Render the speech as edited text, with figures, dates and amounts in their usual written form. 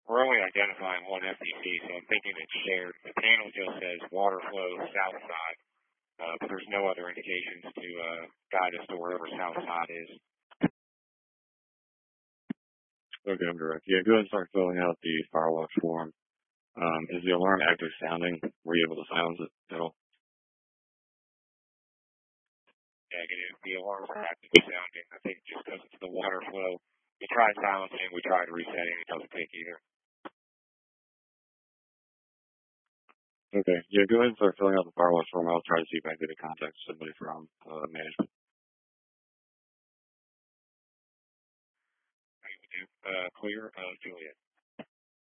we're only identifying one FTP, so I'm thinking it's shared. The panel just says water flow south side, but there's no other indications to guide us to wherever south side is. Okay, I'm direct. Yeah, go ahead and start filling out the Firewatch form. Is the alarm active sounding? Were you able to silence it at all? Negative. The alarms are actively sounding. I think just because it's the water flow. We tried silencing, we tried resetting, it doesn't take either. Okay, yeah, go ahead and start filling out the Firewatch form. I'll try to see if I can get a contact somebody from management. Clear, Juliet.